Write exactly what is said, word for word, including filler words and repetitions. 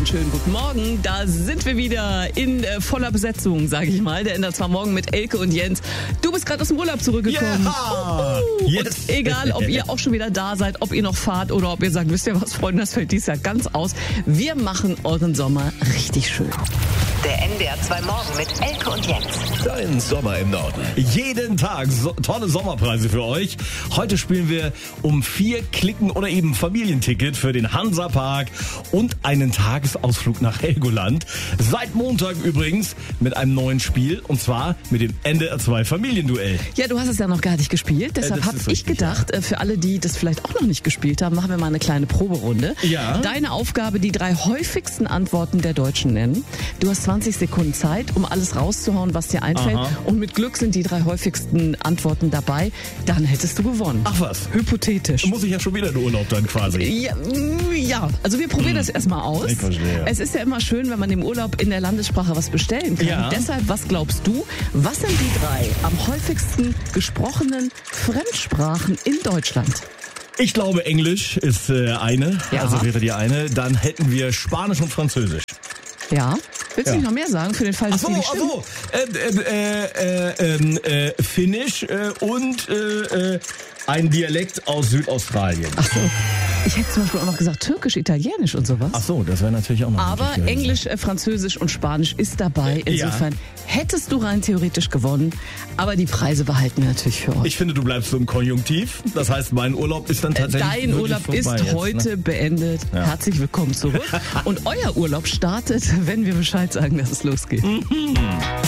einen schönen guten Morgen. Da sind wir wieder in äh, voller Besetzung, sage ich mal. Der ändert zwar morgen mit Elke und Jens. Du bist gerade aus dem Urlaub zurückgekommen. Yeah. Uhu. Yes. Und egal, ob ihr auch schon wieder da seid, ob ihr noch fahrt oder ob ihr sagt, wisst ihr was, Freunde, das fällt dieses Jahr ganz aus. Wir machen euren Sommer richtig schön. Der N D R zwei Morgen mit Elke und Jens. Dein Sommer im Norden. Jeden Tag so, tolle Sommerpreise für euch. Heute spielen wir um vier Klicken oder eben Familienticket für den Hansapark und einen Tagesausflug nach Helgoland. Seit Montag übrigens mit einem neuen Spiel und zwar mit dem N D R zwei Familienduell. Ja, du hast es ja noch gar nicht gespielt. Deshalb Äh, das habe ist ich richtig, gedacht, ja. äh, für alle, die das vielleicht auch noch nicht gespielt haben, machen wir mal eine kleine Proberunde. Ja. Deine Aufgabe, die drei häufigsten Antworten der Deutschen nennen. Du hast zwanzig Sekunden Zeit, um alles rauszuhauen, was dir einfällt. Aha. Und mit Glück sind die drei häufigsten Antworten dabei. Dann hättest du gewonnen. Ach was, Hypothetisch. muss ich ja schon wieder in Urlaub dann quasi. Ja, mm, ja, also wir probieren das erstmal aus. Ich verstehe. Es ist ja immer schön, wenn man im Urlaub in der Landessprache was bestellen kann. Ja. Deshalb, was glaubst du, was sind die drei am häufigsten gesprochenen Fremdsprachen in Deutschland? Ich glaube, Englisch ist äh, eine, Ja. also wäre die eine. Dann hätten wir Spanisch und Französisch. Ja? Willst du Ja. nicht noch mehr sagen für den Fall, dass Ach so, die nicht ach stimmen? so. Äh, äh, äh, äh, äh, Finnisch äh, und äh, äh, ein Dialekt aus Südaustralien. Ach so. Ich hätte zum Beispiel auch noch gesagt Türkisch, Italienisch und sowas. Ach so, das wäre natürlich auch noch Aber möglich gewesen. Englisch, äh, Französisch und Spanisch ist dabei. Insofern hättest du rein theoretisch gewonnen. Aber die Preise behalten wir natürlich für euch. Ich finde, du bleibst so im Konjunktiv. Das heißt, mein Urlaub ist dann tatsächlich Dein wirklich Urlaub vorbei ist jetzt, heute ne? beendet. Ja. Herzlich willkommen zurück. Und euer Urlaub startet, wenn wir Bescheid sagen, dass es losgeht.